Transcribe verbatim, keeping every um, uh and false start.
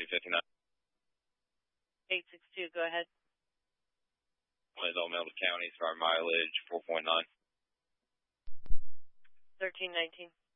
two fifty-nine. eight six two, go ahead. Is all Melville County, start mileage four point nine. thirteen nineteen.